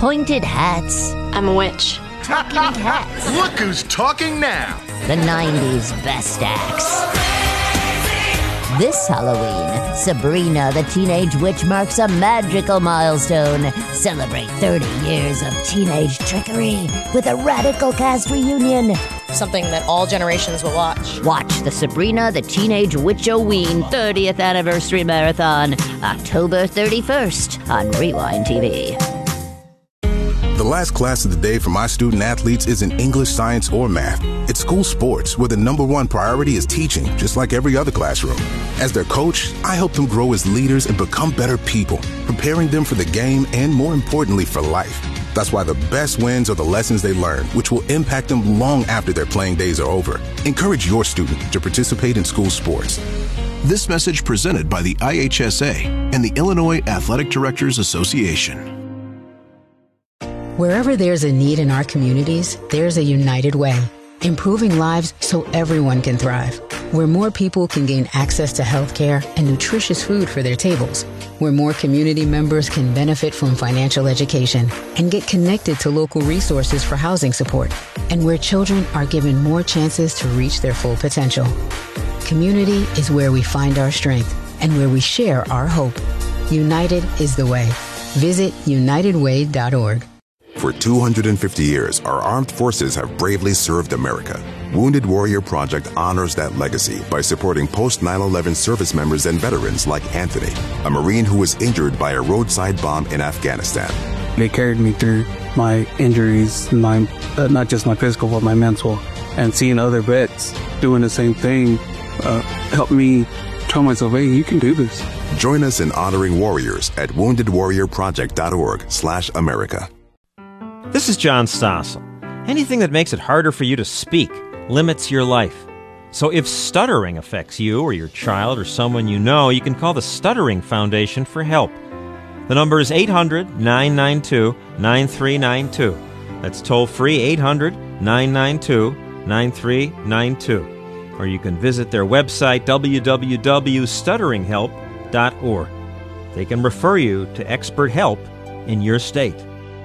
pointed hats. I'm a witch. Talking cats. Look who's talking now. The 90s best acts. This Halloween, Sabrina the Teenage Witch marks a magical milestone. Celebrate 30 years of teenage trickery with a radical cast reunion. Something that all generations will watch. Watch the Sabrina the Teenage Witch-O-Ween 30th Anniversary Marathon, October 31st on Rewind TV. The last class of the day for my student athletes isn't English, science, or math. It's school sports, where the #1 priority is teaching, just like every other classroom. As their coach, I help them grow as leaders and become better people, preparing them for the game and, more importantly, for life. That's why the best wins are the lessons they learn, which will impact them long after their playing days are over. Encourage your student to participate in school sports. This message presented by the IHSA and the Illinois Athletic Directors Association. Wherever there's a need in our communities, there's a United Way, improving lives so everyone can thrive. Where more people can gain access to health care and nutritious food for their tables. Where more community members can benefit from financial education and get connected to local resources for housing support. And where children are given more chances to reach their full potential. Community is where we find our strength and where we share our hope. United is the way. Visit unitedway.org. For 250 years, our armed forces have bravely served America. Wounded Warrior Project honors that legacy by supporting post-9/11 service members and veterans like Anthony, a Marine who was injured by a roadside bomb in Afghanistan. They carried me through my injuries, not just my physical, but my mental. And seeing other vets doing the same thing helped me tell myself, hey, you can do this. Join us in honoring warriors at woundedwarriorproject.org/America. This is John Stossel. Anything that makes it harder for you to speak limits your life. So if stuttering affects you or your child or someone you know, you can call the Stuttering Foundation for help. The number is 800-992-9392. That's toll-free 800-992-9392. Or you can visit their website, www.stutteringhelp.org. They can refer you to expert help in your state.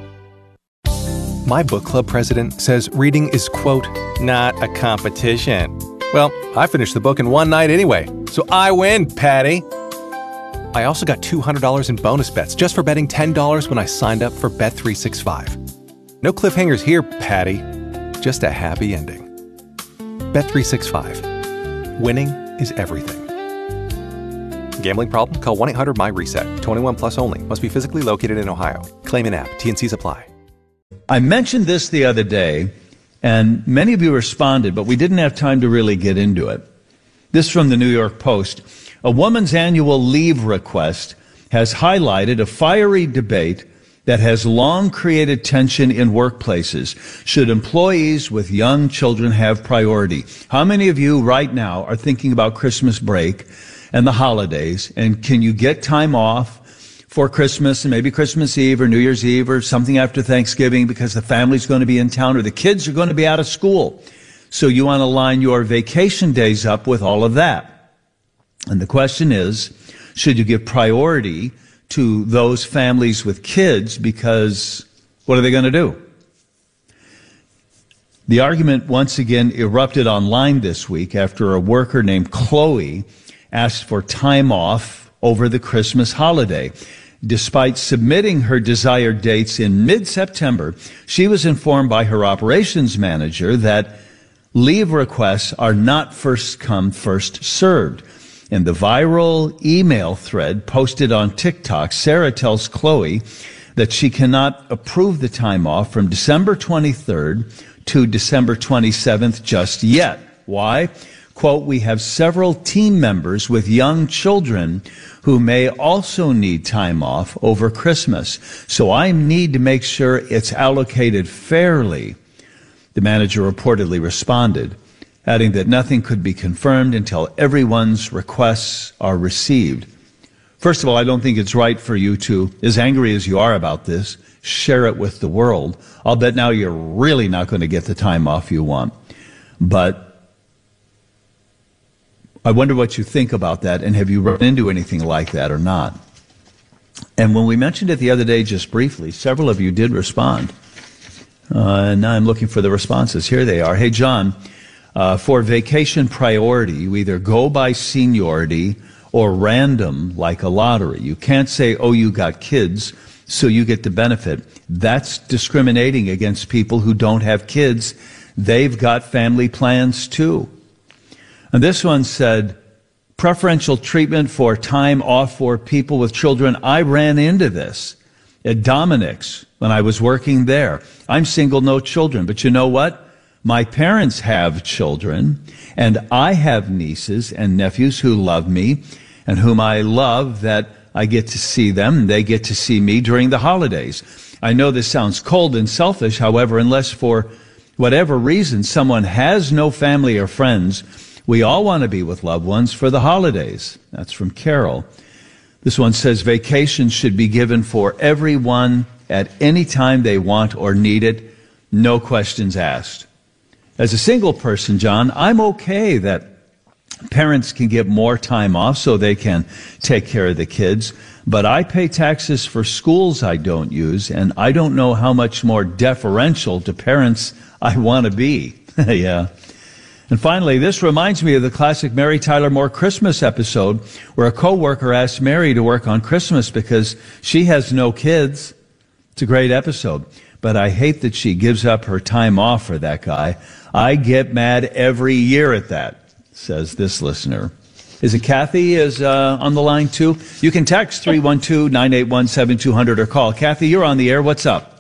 My book club president says reading is, quote, not a competition. Well, I finished the book in one night anyway, so I win, Patty. I also got $200 in bonus bets just for betting $10 when I signed up for Bet365. No cliffhangers here, Patty. Just a happy ending. Bet365. Winning is everything. Gambling problem? Call 1-800-MY-RESET. 21 plus only. Must be physically located in Ohio. Claim in app. T&Cs apply. I mentioned this the other day, and many of you responded, but we didn't have time to really get into it. This from the New York Post. A woman's annual leave request has highlighted a fiery debate that has long created tension in workplaces. Should employees with young children have priority? How many of you right now are thinking about Christmas break and the holidays, and can you get time off for Christmas and maybe Christmas Eve or New Year's Eve or something after Thanksgiving because the family's going to be in town or the kids are going to be out of school? So you want to line your vacation days up with all of that. And the question is, should you give priority to those families with kids, because what are they going to do? The argument once again erupted online this week after a worker named Chloe asked for time off over the Christmas holiday. Despite submitting her desired dates in mid-September, she was informed by her operations manager that leave requests are not first come, first served. In the viral email thread posted on TikTok, Sarah tells Chloe that she cannot approve the time off from December 23rd to December 27th just yet. Why? Quote, we have several team members with young children who may also need time off over Christmas. So I need to make sure it's allocated fairly. The manager reportedly responded, adding that nothing could be confirmed until everyone's requests are received. First of all, I don't think it's right for you to, as angry as you are about this, share it with the world. I'll bet now you're really not going to get the time off you want. But I wonder what you think about that, and have you run into anything like that or not? And when we mentioned it the other day, just briefly, several of you did respond. And now I'm looking for the responses. Here they are. Hey, John, for vacation priority, you either go by seniority or random like a lottery. You can't say, oh, you got kids, so you get the benefit. That's discriminating against people who don't have kids. They've got family plans too. And this one said, preferential treatment for time off for people with children. I ran into this at Dominic's when I was working there. I'm single, no children. But you know what? My parents have children, and I have nieces and nephews who love me and whom I love that I get to see them, and they get to see me during the holidays. I know this sounds cold and selfish, however, unless for whatever reason someone has no family or friends, we all want to be with loved ones for the holidays. That's from Carol. This one says vacations should be given for everyone at any time they want or need it, no questions asked. As a single person, John, I'm okay that parents can get more time off so they can take care of the kids, but I pay taxes for schools I don't use, and I don't know how much more deferential to parents I want to be. Yeah. And finally, this reminds me of the classic Mary Tyler Moore Christmas episode where a coworker asked Mary to work on Christmas because she has no kids. It's a great episode, but I hate that she gives up her time off for that guy. I get mad every year at that, says this listener. Is it Kathy is on the line too? You can text 312-981-7200 or call. Kathy, you're on the air. What's up?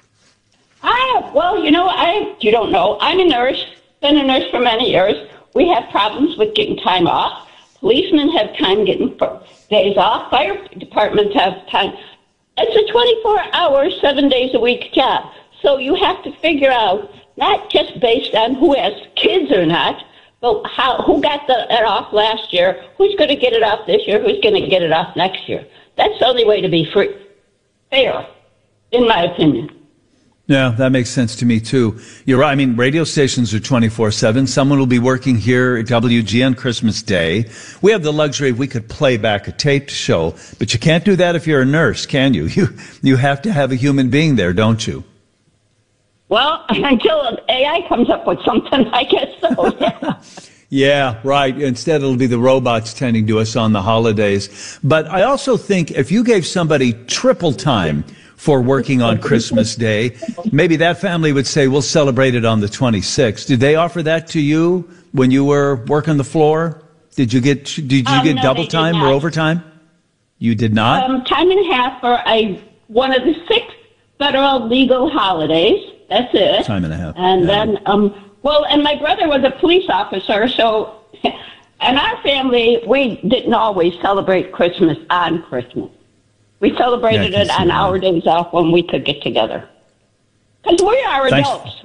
Hi. Well, you don't know. I'm a nurse. Been a nurse for many years. We have problems with getting time off. Policemen have time getting days off. Fire departments have time. It's a 24-hour, 7 days a week job. So you have to figure out, not just based on who has kids or not, but who got it off last year, who's going to get it off this year, who's going to get it off next year. That's the only way to be fair, in my opinion. Yeah, that makes sense to me, too. You're right. I mean, radio stations are 24/7. Someone will be working here at WG on Christmas Day. We have the luxury of we could play back a taped show, but you can't do that if you're a nurse, can you? You have to have a human being there, don't you? Well, until AI comes up with something, I guess so. Yeah. Yeah, right. Instead, it'll be the robots tending to us on the holidays. But I also think if you gave somebody triple time for working on Christmas Day, maybe that family would say, we'll celebrate it on the 26th. Did they offer that to you when you were working the floor? Did you get No, double time or overtime? You did not? Time and a half for one of the 6 federal legal holidays. That's it. Time and a half. And then, and my brother was a police officer, so, and our family, we didn't always celebrate Christmas on Christmas. We celebrated it on our days off when we could get together. Because we are adults.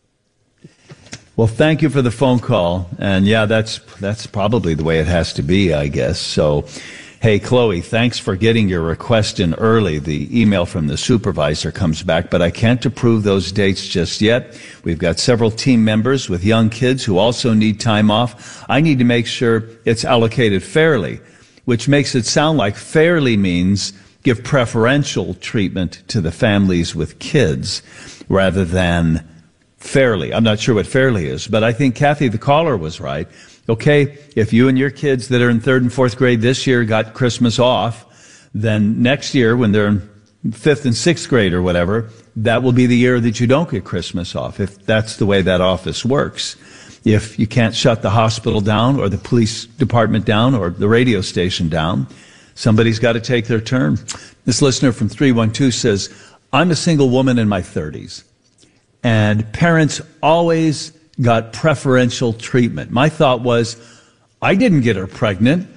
Well, thank you for the phone call. And yeah, that's probably the way it has to be, I guess. So, hey, Chloe, thanks for getting your request in early. The email from the supervisor comes back, but I can't approve those dates just yet. We've got several team members with young kids who also need time off. I need to make sure it's allocated fairly, which makes it sound like fairly means give preferential treatment to the families with kids rather than fairly. I'm not sure what fairly is, but I think Kathy, the caller, was right. Okay, if you and your kids that are in 3rd and 4th grade this year got Christmas off, then next year when they're in 5th and 6th grade or whatever, that will be the year that you don't get Christmas off, if that's the way that office works. If you can't shut the hospital down or the police department down or the radio station down, somebody's got to take their turn. This listener from 312 says, I'm a single woman in my 30s, and parents always got preferential treatment. My thought was, I didn't get her pregnant.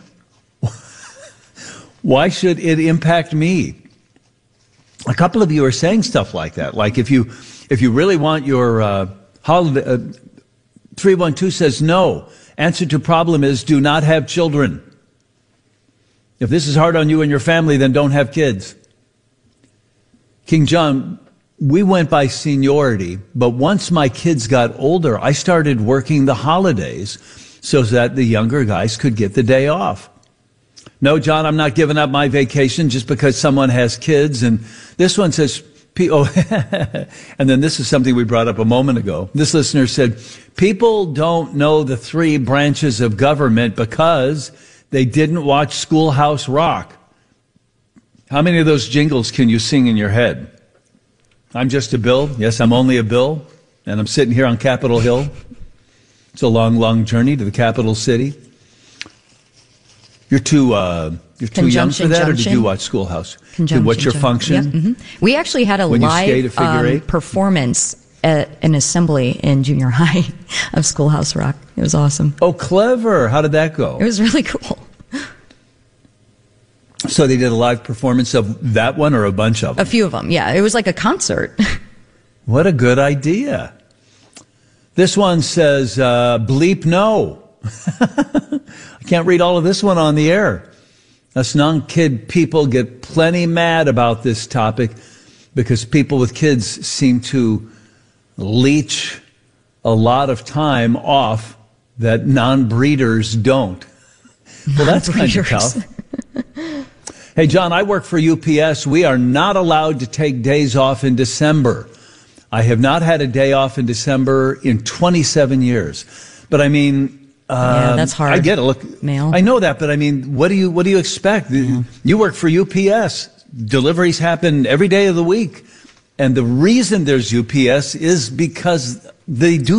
Why should it impact me? A couple of you are saying stuff like that. Like if you really want your holiday, 312 says no. Answer to problem is do not have children. If this is hard on you and your family, then don't have kids. King John, we went by seniority, but once my kids got older, I started working the holidays so that the younger guys could get the day off. No, John, I'm not giving up my vacation just because someone has kids. And this one says, and then this is something we brought up a moment ago. This listener said, people don't know the 3 branches of government because they didn't watch Schoolhouse Rock. How many of those jingles can you sing in your head? I'm just a bill. Yes, I'm only a bill. And I'm sitting here on Capitol Hill. It's a long, long journey to the capital city. You're too young for that, or did you watch Schoolhouse? What's your function? Yep. Mm-hmm. We actually had a live performance at an assembly in junior high of Schoolhouse Rock. It was awesome. Oh, clever. How did that go? It was really cool. So they did a live performance of that one or a bunch of them? A few of them, yeah. It was like a concert. What a good idea. This one says, bleep no. I can't read all of this one on the air. Us non-kid people get plenty mad about this topic because people with kids seem to leech a lot of time off that non-breeders don't. Well, that's kind of tough. Hey, John, I work for UPS. We are not allowed to take days off in December. I have not had a day off in December in 27 years. But I mean, yeah, that's hard. I get it. Look, mail. I know that, but I mean, what do you expect? Mm-hmm. You work for UPS. Deliveries happen every day of the week. And the reason there's UPS is because they do